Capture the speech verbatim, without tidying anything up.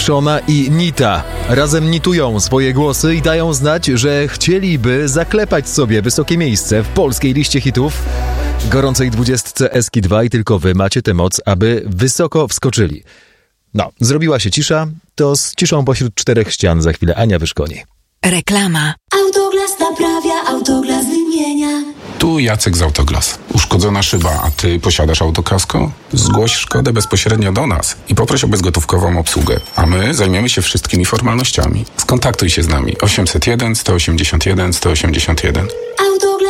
Shona i Nita. Razem nitują swoje głosy i dają znać, że chcieliby zaklepać sobie wysokie miejsce w polskiej liście hitów gorącej dwudziestce Eski dwa i tylko wy macie tę moc, aby wysoko wskoczyli. No, zrobiła się cisza, to z ciszą pośród czterech ścian za chwilę Ania wyszkoli. Reklama. Autoglas naprawia, Autoglas wymienia. Tu Jacek z Autoglas. Uszkodzona szyba, a ty posiadasz autokasko? Zgłoś szkodę bezpośrednio do nas i poproś o bezgotówkową obsługę, a my zajmiemy się wszystkimi formalnościami. Skontaktuj się z nami osiemset jeden sto osiemdziesiąt jeden sto osiemdziesiąt jeden. Auto